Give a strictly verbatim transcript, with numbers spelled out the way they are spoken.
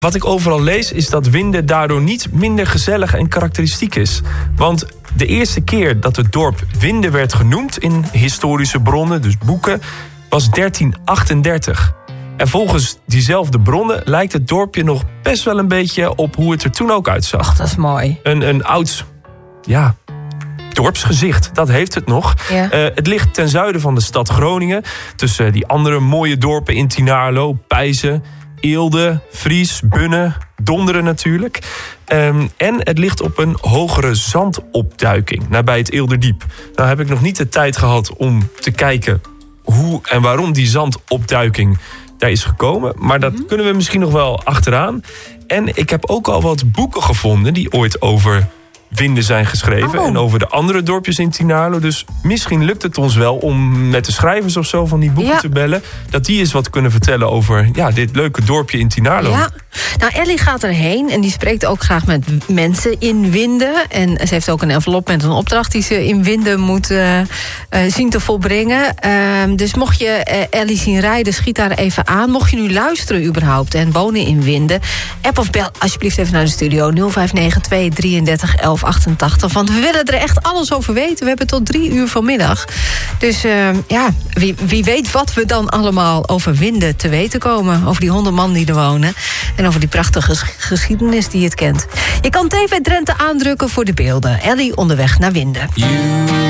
Wat ik overal lees is dat Winde daardoor niet minder gezellig en karakteristiek is. Want de eerste keer dat het dorp Winde werd genoemd in historische bronnen, dus boeken, was dertien achtendertig. En volgens diezelfde bronnen lijkt het dorpje nog best wel een beetje op hoe het er toen ook uitzag. Ach, dat is mooi. Een, een oud, ja, dorpsgezicht, dat heeft het nog. Ja. Uh, het ligt ten zuiden van de stad Groningen, tussen die andere mooie dorpen in Tynaarlo, Pijzen, Eelde, Vries, Bunne, Donderen natuurlijk. Um, en het ligt op een hogere zandopduiking, nabij het Eelderdiep. Nou heb ik nog niet de tijd gehad om te kijken hoe en waarom die zandopduiking daar is gekomen. Maar dat mm-hmm. kunnen we misschien nog wel achteraan. En ik heb ook al wat boeken gevonden die ooit over Winde zijn geschreven. Oh. En over de andere dorpjes in Tynaarlo. Dus misschien lukt het ons wel om met de schrijvers of zo van die boeken ja. te bellen. Dat die eens wat kunnen vertellen over ja, dit leuke dorpje in Tynaarlo. Ja. Nou, Ellie gaat erheen en die spreekt ook graag met mensen in Winde. En ze heeft ook een envelop met een opdracht die ze in Winde moet uh, uh, zien te volbrengen. Uh, dus mocht je uh, Ellie zien rijden, schiet daar even aan. Mocht je nu luisteren überhaupt en wonen in Winde, app of bel alsjeblieft even naar de studio nul vijf negen twee drieëndertig elf achtentachtig. Want we willen er echt alles over weten. We hebben tot drie uur vanmiddag. Dus uh, ja, wie, wie weet wat we dan allemaal over Winde te weten komen. Over die honderd man die er wonen. En over die prachtige geschiedenis die het kent. Je kan T V Drenthe aandrukken voor de beelden. Ellie onderweg naar Winde.